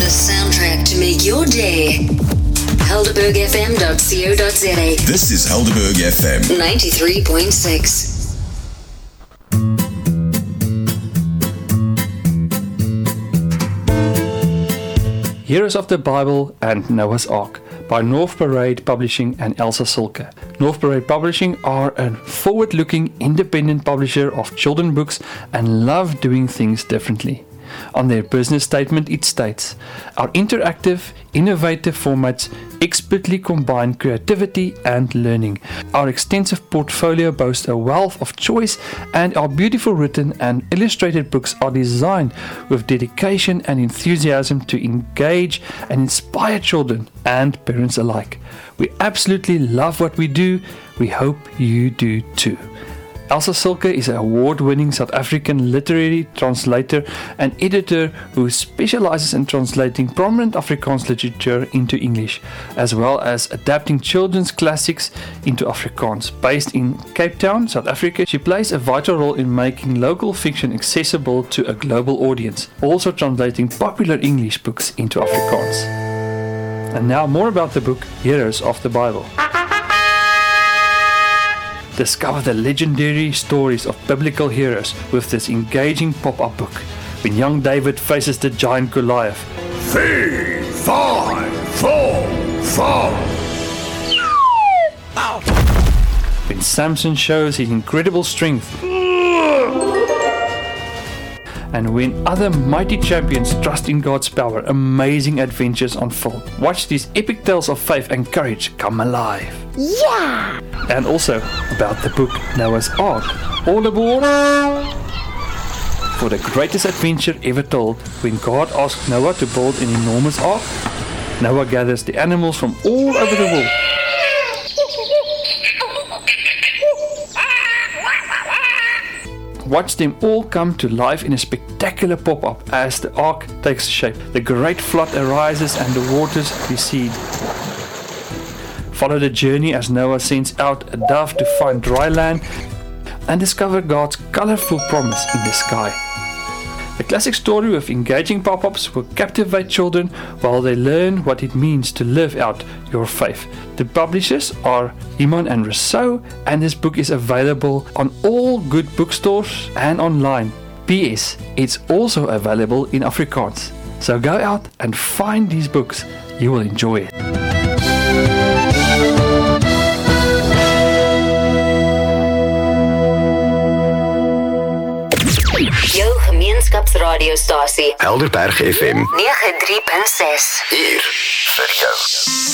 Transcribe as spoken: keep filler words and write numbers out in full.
soundtrack to make your day. helderberg f m dot co dot za. This is Helderberg F M ninety-three point six. Heroes of the Bible and Noah's Ark by North Parade Publishing and Elsa Silke. North Parade Publishing are a forward-looking independent publisher of children's books and love doing things differently. On their business statement it states, "Our interactive, innovative formats expertly combine creativity and learning. Our extensive portfolio boasts a wealth of choice, and our beautiful written and illustrated books are designed with dedication and enthusiasm to engage and inspire children and parents alike. We absolutely love what we do. We hope you do too." Elsa Silke is an award-winning South African literary translator and editor who specializes in translating prominent Afrikaans literature into English, as well as adapting children's classics into Afrikaans. Based in Cape Town, South Africa, she plays a vital role in making local fiction accessible to a global audience, also translating popular English books into Afrikaans. And now more about the book Heroes of the Bible. Discover the legendary stories of biblical heroes with this engaging pop-up book. When young David faces the giant Goliath. Three, five, four, four. When Samson shows his incredible strength. And when other mighty champions trust in God's power, amazing adventures unfold. Watch these epic tales of faith and courage come alive. Yeah! And also about the book Noah's Ark. All aboard for the greatest adventure ever told. When God asked Noah to build an enormous ark, Noah gathers the animals from all over the world. Watch them all come to life in a spectacular pop-up as the ark takes shape. The great flood arises and the waters recede. Follow the journey as Noah sends out a dove to find dry land and discover God's colorful promise in the sky. The classic story with engaging pop-ups will captivate children while they learn what it means to live out your faith. The publishers are Iman and Rousseau, and this book is available on all good bookstores and online. P S. It's also available in Afrikaans. So go out and find these books. You will enjoy it. Jou gemeenskapsradiostasie Helderberg F M ninety-three point six. hier vir jou.